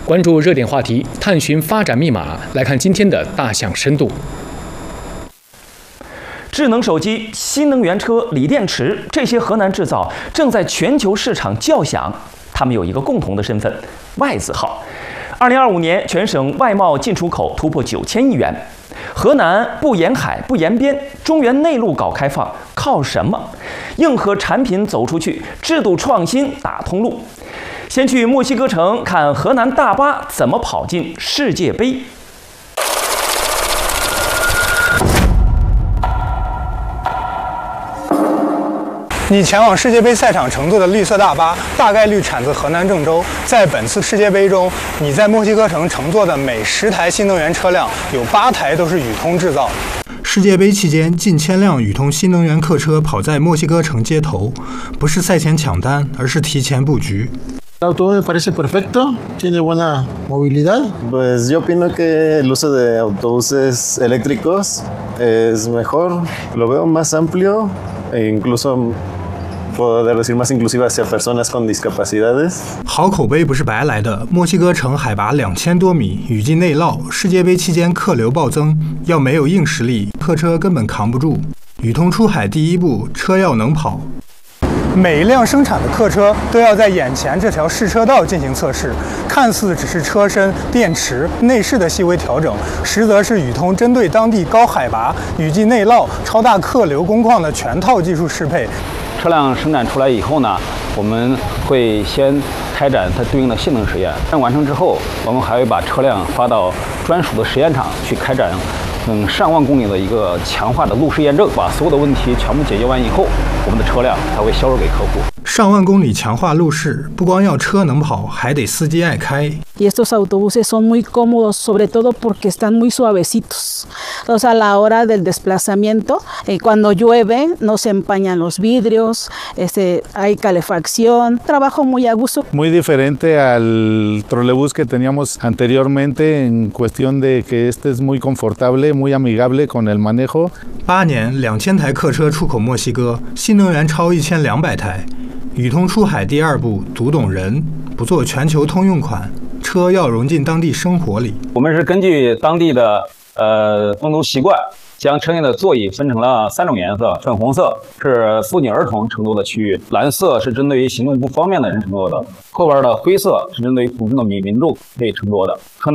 关注热点话题，探寻发展密码。来看今天的大象深度。 智能手机、新能源车、锂电池，这些河南制造正在全球市场叫响。它们有一个共同的身份——外字号。2025年，全省外贸进出口突破9000亿元。河南不沿海、不沿边，中原内陆搞开放，靠什么？硬核产品走出去，制度创新打通路。先去墨西哥城看河南大巴怎么跑进世界杯。 你前往世界杯赛场乘坐的绿色大巴，大概率产自河南郑州。在本次世界杯中，你在墨西哥城乘坐的每10台新能源车辆，有8台都是宇通制造。世界杯期间，近1000辆宇通新能源客车跑在墨西哥城街头，不是赛前抢单，而是提前布局。 El auto me parece perfecto, tiene buena movilidad. Pues yo opino que el uso de autobuses eléctricos es mejor, lo veo más amplio e incluso poder decir más inclusiva hacia personas con discapacidades. 好口碑不是白来的。墨西哥城海拔2000多米，雨季内涝，世界杯期间客流暴增，要没有硬实力，客车根本扛不住。宇通出海第一步，车要能跑。每一辆生产的客车都要在眼前这条试车道进行测试，看似只是车身、电池、内饰的细微调整，实则是宇通针对当地高海拔、雨季内涝、超大客流工况的全套技术适配。 车辆生产出来以后呢，我们会先开展它对应的性能实验，完成之后，我们还会把车辆发到专属的实验场去开展上万公里的一个强化的路试验证，把所有的问题全部解决完以后，我们的车辆才会销售给客户。 上万公里强化路试，不光要车能跑，还得司机爱开。 Y estos autobuses son muy cómodos, sobre todo porque están muy suavecitos. Entonces, a la hora del desplazamiento, cuando llueve, no se empañan los vidrios, hay calefacción, trabajo muy a gusto. Muy diferente al trolebús que teníamos anteriormente en cuestión de que este es muy confortable, muy amigable con el manejo. 8年2000台客车出口墨西哥，新能源超1200台。宇通出海第2步，读懂人，不做全球通用款，车要融进当地生活里。 我们是根据当地的风俗习惯，将车内的座椅分成了3种颜色：粉红色是妇女儿童乘坐的区域，蓝色是针对于行动不方便的人乘坐的，后边的灰色是针对于普通的民众可以乘坐的。